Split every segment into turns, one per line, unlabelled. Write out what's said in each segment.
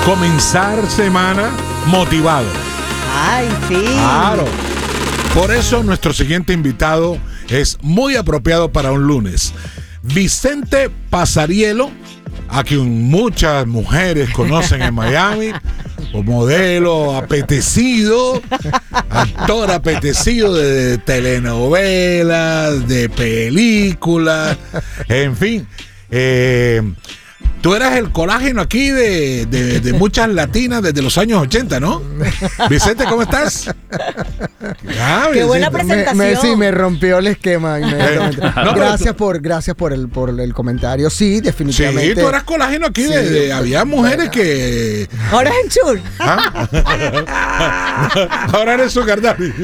comenzar semana motivado.
Ay, sí.
Claro. Por eso nuestro siguiente invitado es muy apropiado para un lunes. Vicente Pasarielo, a quien muchas mujeres conocen en Miami, un modelo apetecido, actor apetecido de telenovelas, de películas, en fin. Tú eras el colágeno aquí de muchas latinas desde los años 80, ¿no? Vicente, ¿cómo estás?
Qué buena presentación.
Sí, me rompió el esquema inmediatamente. Gracias por el comentario. Sí, definitivamente.
Sí, tú eras colágeno aquí.
Sí,
había mujeres que...
Ahora es en Chur.
Ahora eres su daddy.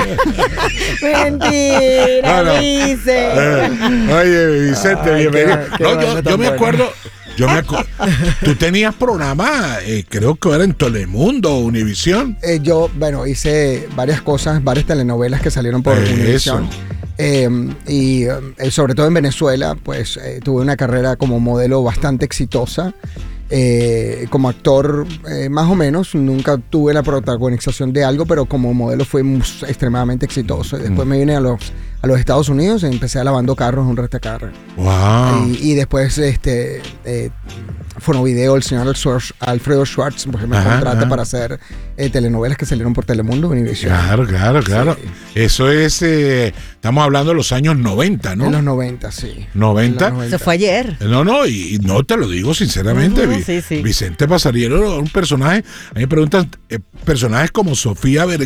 Mentira, dice.
Oye, Vicente, bienvenido. Yo me acuerdo... Tú tenías programa, creo que era en Telemundo, Univisión.
Hice varias cosas, varias telenovelas que salieron por Univisión. Y sobre todo en Venezuela, pues tuve una carrera como modelo bastante exitosa. Como actor, más o menos, nunca tuve la protagonización de algo, pero como modelo fue extremadamente exitoso. Y después me vine a los Estados Unidos y empecé lavando carros en un restacarro.
Wow.
Y después Fonovideo, el señor Alfredo Schwartz, porque me contrata para hacer telenovelas que salieron por Telemundo, Univision.
Claro. Sí. Eso es, estamos hablando de los años 90, ¿no?
En los 90, sí.
¿90?
Eso fue ayer.
No, y no te lo digo sinceramente.
Sí.
Vicente Pasarielo era un personaje. A mí me preguntan, personajes como Sofía